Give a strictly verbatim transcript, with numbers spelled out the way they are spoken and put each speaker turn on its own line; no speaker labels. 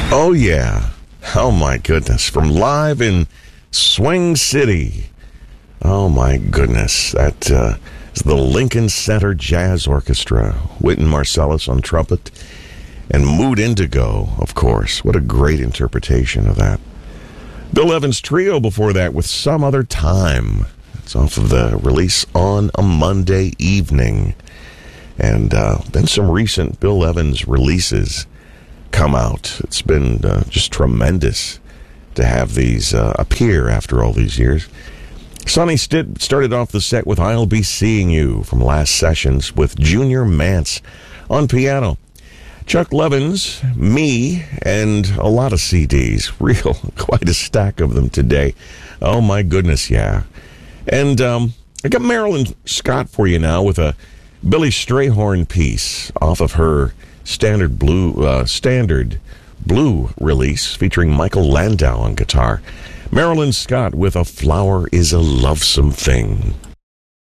Oh, yeah. Oh, my goodness. From live in Swing City. Oh, my goodness. That uh, is the Lincoln Center Jazz Orchestra. Wynton Marsalis on trumpet. And Mood Indigo, of course. What a great interpretation of that. Bill Evans Trio before that with Some Other Time. It's off of the release On a Monday Evening. And uh, then some recent Bill Evans releases come out. It's been uh, just tremendous to have these uh, appear after all these years. Sonny Stitt started off the set with I'll Be Seeing You from Last Sessions with Junior Mance on piano. Chuck Levin's Me, and a lot of C Ds. Real, quite a stack of them today. Oh, my goodness, yeah. And um, I got Marilyn Scott for you now with a Billy Strayhorn piece off of her standard blue, uh, standard blue release featuring Michael Landau on guitar. Marilyn Scott with A Flower is a Lovesome Thing.